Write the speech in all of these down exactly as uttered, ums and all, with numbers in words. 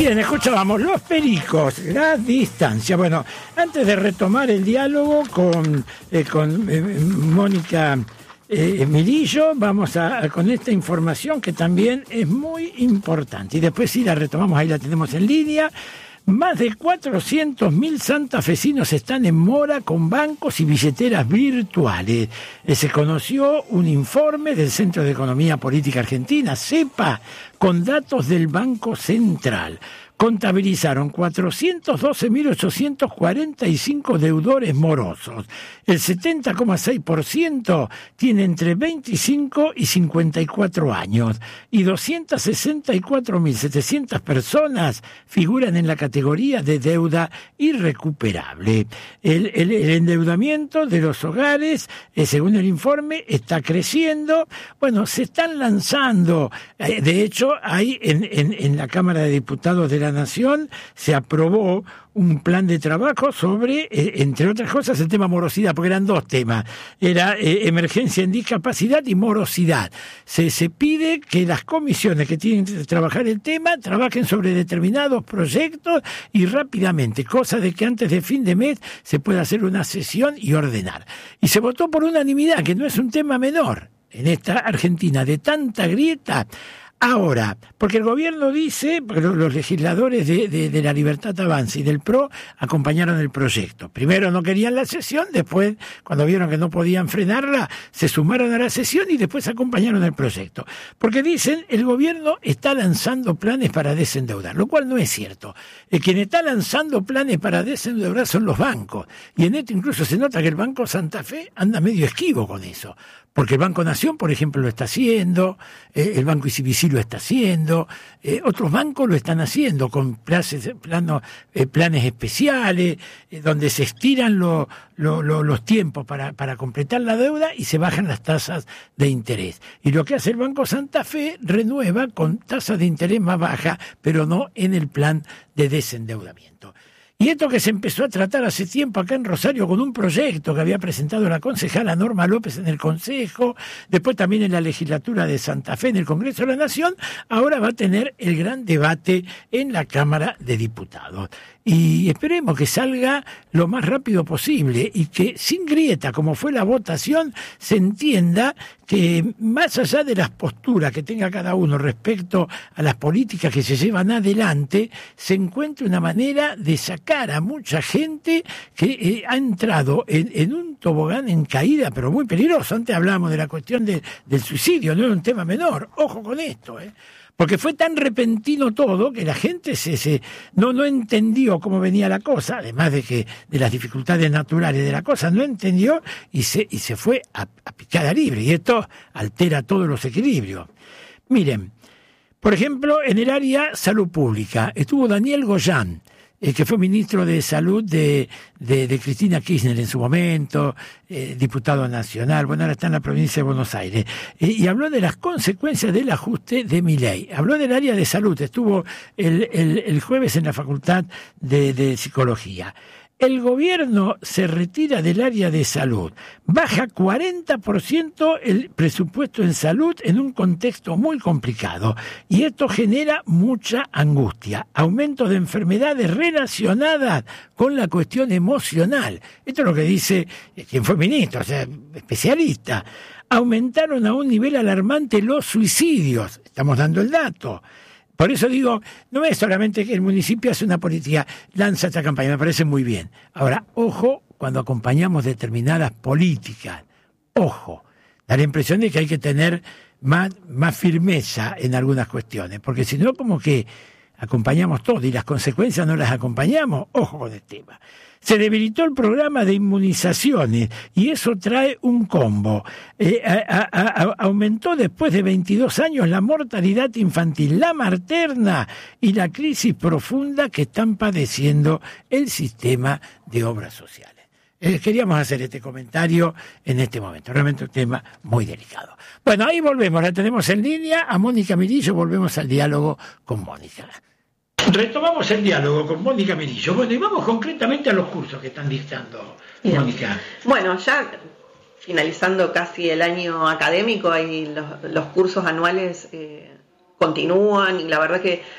Bien, escuchábamos Los Pericos, La Distancia. Bueno, antes de retomar el diálogo con, eh, con eh, Mónica eh, Mirillo, vamos a, a con esta información que también es muy importante. Y después sí la retomamos, ahí la tenemos en línea. Más de cuatrocientos mil santafesinos están en mora con bancos y billeteras virtuales. Se conoció un informe del Centro de Economía Política Argentina, CEPA, con datos del Banco Central. Contabilizaron cuatrocientos doce mil ochocientos cuarenta y cinco deudores morosos. El setenta coma seis por ciento tiene entre veinticinco y cincuenta y cuatro años y doscientas sesenta y cuatro mil setecientas personas figuran en la categoría de deuda irrecuperable. El, el, el endeudamiento de los hogares, eh, según el informe, está creciendo. Bueno, se están lanzando, eh, de hecho, hay en, en, en la Cámara de Diputados de la Nación se aprobó un plan de trabajo sobre, eh, entre otras cosas, el tema morosidad, porque eran dos temas. Era eh, emergencia en discapacidad y morosidad. Se, se pide que las comisiones que tienen que trabajar el tema trabajen sobre determinados proyectos y rápidamente, cosa de que antes de fin de mes se pueda hacer una sesión y ordenar. Y se votó por unanimidad, que no es un tema menor en esta Argentina de tanta grieta. Ahora, porque el gobierno dice, porque los legisladores de, de, de la Libertad Avanza y del P R O acompañaron el proyecto. Primero no querían la sesión, después, cuando vieron que no podían frenarla, se sumaron a la sesión y después acompañaron el proyecto. Porque dicen, el gobierno está lanzando planes para desendeudar, lo cual no es cierto. El quien está lanzando planes para desendeudar son los bancos. Y en esto incluso se nota que el Banco Santa Fe anda medio esquivo con eso. Porque el Banco Nación, por ejemplo, lo está haciendo, eh, el Banco Icibicí lo está haciendo, eh, otros bancos lo están haciendo con planes, plano, eh, planes especiales, eh, donde se estiran lo, lo, lo, los tiempos para, para completar la deuda y se bajan las tasas de interés. Y lo que hace el Banco Santa Fe, renueva con tasas de interés más bajas, pero no en el plan de desendeudamiento. Y esto que se empezó a tratar hace tiempo acá en Rosario con un proyecto que había presentado la concejala Norma López en el Consejo, después también en la legislatura de Santa Fe, en el Congreso de la Nación, ahora va a tener el gran debate en la Cámara de Diputados. Y esperemos que salga lo más rápido posible y que sin grieta, como fue la votación, se entienda que más allá de las posturas que tenga cada uno respecto a las políticas que se llevan adelante, se encuentre una manera de sacar a mucha gente que eh, ha entrado en, en un tobogán en caída, pero muy peligroso. Antes hablábamos de la cuestión de, del suicidio, no era un tema menor. Ojo con esto, ¿eh? Porque fue tan repentino todo que la gente se, se no, no entendió cómo venía la cosa, además de que de las dificultades naturales de la cosa, no entendió y se, y se fue a, a picada libre. Y esto altera todos los equilibrios. Miren, por ejemplo, en el área salud pública estuvo Daniel Goyán, eh, que fue ministro de Salud de, de, de Cristina Kirchner en su momento, eh, diputado nacional, bueno, ahora está en la provincia de Buenos Aires, eh, y habló de las consecuencias del ajuste de Milei. Habló del área de salud, estuvo el, el, el jueves en la Facultad de, de Psicología. El gobierno se retira del área de salud, baja cuarenta por ciento el presupuesto en salud en un contexto muy complicado y esto genera mucha angustia, aumento de enfermedades relacionadas con la cuestión emocional. Esto es lo que dice quien fue ministro, o sea, especialista. Aumentaron a un nivel alarmante los suicidios, estamos dando el dato. Por eso digo, no es solamente que el municipio hace una política, lanza esta campaña, me parece muy bien. Ahora, ojo cuando acompañamos determinadas políticas, ojo, da la impresión de que hay que tener más, más firmeza en algunas cuestiones, porque si no, como que acompañamos todo y las consecuencias no las acompañamos, ojo con el tema. Se debilitó el programa de inmunizaciones y eso trae un combo. Eh, a, a, a, aumentó después de veintidós años la mortalidad infantil, la materna y la crisis profunda que están padeciendo el sistema de obras sociales. Eh, queríamos hacer este comentario en este momento, realmente un tema muy delicado. Bueno, ahí volvemos, la tenemos en línea a Mónica Mirillo, volvemos al diálogo con Mónica. Retomamos el diálogo con Mónica Mirillo. Bueno, y vamos concretamente a los cursos que están dictando, Bien. Mónica. Bueno, ya finalizando casi el año académico, ahí los, los cursos anuales eh, continúan y la verdad que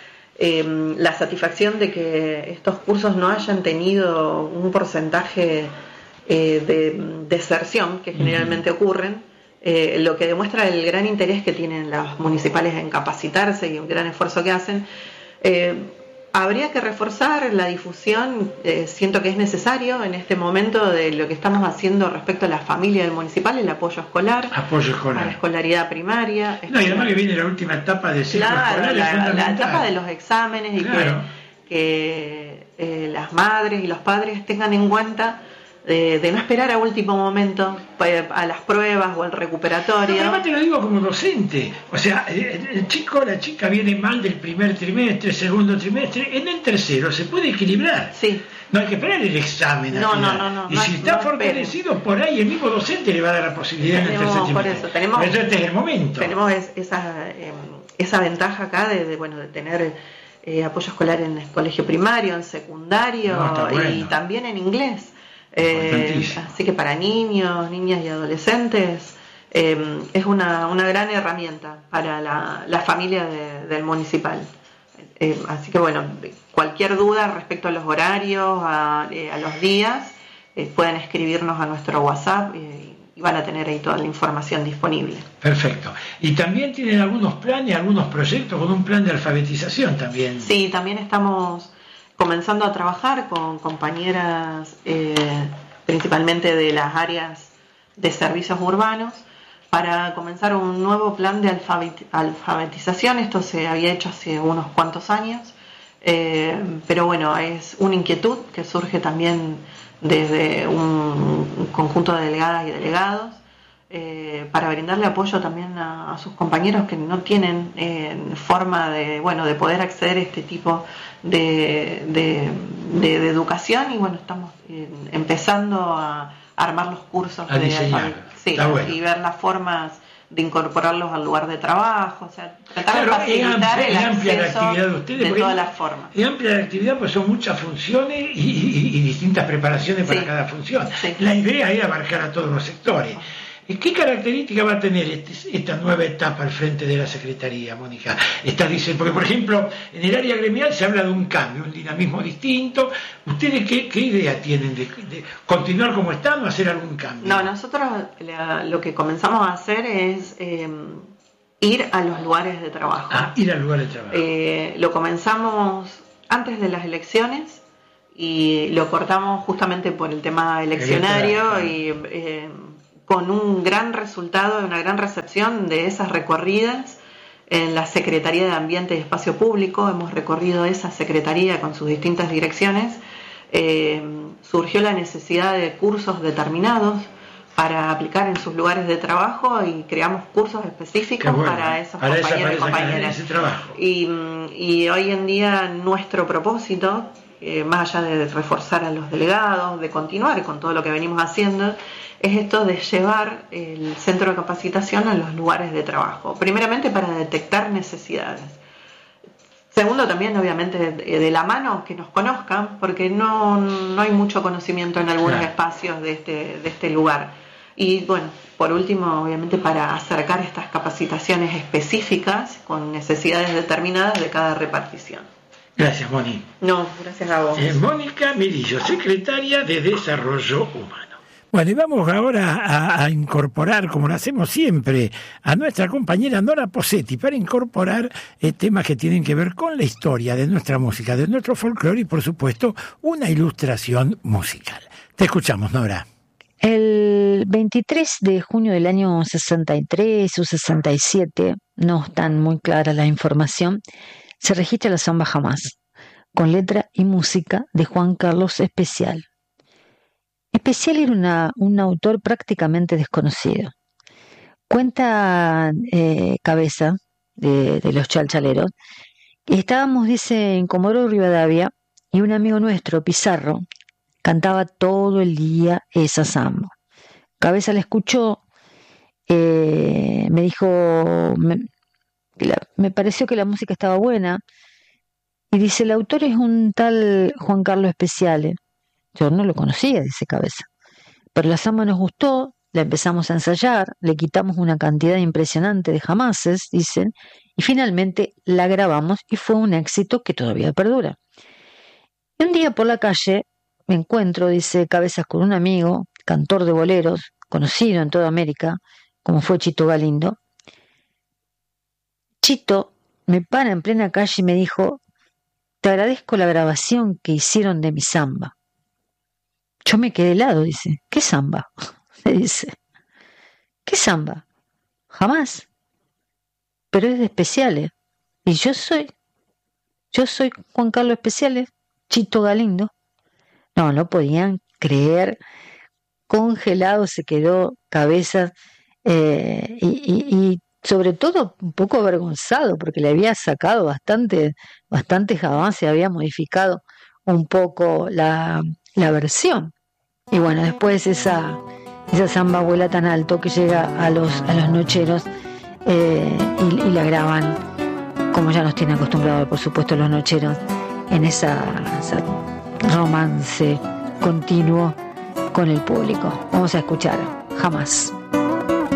eh, la satisfacción de que estos cursos no hayan tenido un porcentaje eh, de deserción que generalmente uh-huh. ocurren, eh, lo que demuestra el gran interés que tienen los municipales en capacitarse y un gran esfuerzo que hacen. Eh, Habría que reforzar la difusión, eh, siento que es necesario en este momento de lo que estamos haciendo respecto a la familia del municipal, el apoyo escolar, apoyo escolar, a la escolaridad primaria. No, y además que viene la última etapa del ciclo claro, escolar, la, es fundamental. La etapa de los exámenes y claro. que, que eh, las madres y los padres tengan en cuenta De, de no esperar a último momento a las pruebas o al recuperatorio. No, además te lo digo como docente, o sea, el chico o la chica viene mal del primer trimestre, segundo trimestre, en el tercero se puede equilibrar. Sí. No hay que esperar el examen. No, no, no, no. Y no, si está no fortalecido, por ahí el mismo docente le va a dar la posibilidad tenemos, en el tercer trimestre. Por eso, tenemos, por eso este es el momento. Tenemos es, esa, eh, esa ventaja acá de, de, bueno, de tener eh, apoyo escolar en el colegio primario, en secundario no, bueno. y también en inglés. Eh, así que para niños, niñas y adolescentes eh, es una, una gran herramienta para la, la familia de, del municipal. Eh, así que bueno, cualquier duda respecto a los horarios, a, eh, a los días, eh, pueden escribirnos a nuestro WhatsApp eh, y van a tener ahí toda la información disponible. Perfecto. Y también tienen algunos planes, algunos proyectos con un plan de alfabetización también. Sí, también estamos comenzando a trabajar con compañeras eh, principalmente de las áreas de servicios urbanos para comenzar un nuevo plan de alfabet- alfabetización. Esto se había hecho hace unos cuantos años, eh, pero bueno, es una inquietud que surge también desde un, un conjunto de delegadas y delegados eh, para brindarle apoyo también a, a sus compañeros que no tienen eh, forma de, bueno, de poder acceder a este tipo De, de, de, de educación y bueno, estamos eh, empezando a armar los cursos a de diseñar. Sí, bueno. y ver las formas de incorporarlos al lugar de trabajo, o sea, tratar claro, de facilitar amplia, el acceso la actividad de, ustedes, de todas las formas. Es amplia la actividad, pues son muchas funciones y, y, y distintas preparaciones para sí. cada función. Sí. La idea es abarcar a todos los sectores. ¿Qué característica va a tener este, esta nueva etapa al frente de la Secretaría, Mónica? Esta dice, porque por ejemplo, en el área gremial se habla de un cambio, un dinamismo distinto. ¿Ustedes qué, qué idea tienen de, de continuar como están o hacer algún cambio? No, nosotros la, lo que comenzamos a hacer es eh, ir a los lugares de trabajo. Ah, ir a los lugares de trabajo. Eh, lo comenzamos antes de las elecciones y lo cortamos justamente por el tema eleccionario y... Eh, con un gran resultado, una gran recepción de esas recorridas en la Secretaría de Ambiente y Espacio Público. Hemos recorrido esa secretaría con sus distintas direcciones. Eh, surgió la necesidad de cursos determinados para aplicar en sus lugares de trabajo y creamos cursos específicos bueno, para esos para compañeros esa, para y compañeras. Ese trabajo. Y, y hoy en día nuestro propósito, eh, más allá de reforzar a los delegados, de continuar con todo lo que venimos haciendo, es esto de llevar el centro de capacitación a los lugares de trabajo. Primeramente para detectar necesidades. Segundo también, obviamente, de, de la mano que nos conozcan, porque no, no hay mucho conocimiento en algunos claro. espacios de este, de este lugar. Y bueno, por último, obviamente, para acercar estas capacitaciones específicas con necesidades determinadas de cada repartición. Gracias, Moni. No, gracias a vos. Eh, Mónica Mirillo, secretaria de Desarrollo Humano. Bueno, y vamos ahora a, a incorporar, como lo hacemos siempre, a nuestra compañera Nora Posetti para incorporar eh, temas que tienen que ver con la historia de nuestra música, de nuestro folclore y, por supuesto, una ilustración musical. Te escuchamos, Nora. El veintitrés de junio del año sesenta y tres o sesenta y siete, no están muy clara la información, se registra la Zamba Jamás, con letra y música de Juan Carlos Especial. Especial era una, un autor prácticamente desconocido. Cuenta eh, Cabeza, de, de los Chalchaleros, que estábamos, dice, en Comodoro Rivadavia, y un amigo nuestro, Pizarro, cantaba todo el día esa samba. Cabeza la escuchó, eh, me dijo, me, la, me pareció que la música estaba buena, y dice, el autor es un tal Juan Carlos Especial. Yo no lo conocía, dice Cabeza, pero la samba nos gustó la empezamos a ensayar, le quitamos una cantidad impresionante de jamases, dicen, y finalmente la grabamos y fue un éxito que todavía perdura. Y un día por la calle me encuentro, dice Cabezas, con un amigo, cantor de boleros, conocido en toda América, como fue Chito Galindo. Chito me para en plena calle y me dijo: te agradezco la grabación que hicieron de mi samba. Yo me quedé helado, dice. ¿Qué samba? Me dice. ¿Qué samba? Jamás. Pero es de Especiales. Y yo soy, yo soy Juan Carlos Especiales, Chito Galindo. No, no podían creer. Congelado se quedó Cabezas, eh, y, y, y sobre todo un poco avergonzado porque le había sacado bastante, bastantes avances, había modificado un poco la, la versión. Y bueno, después esa, esa samba vuela tan alto que llega a los, a los nocheros, eh, y, y la graban, como ya nos tienen acostumbrados, por supuesto, los nocheros, en esa, esa romance continuo con el público. Vamos a escuchar Jamás.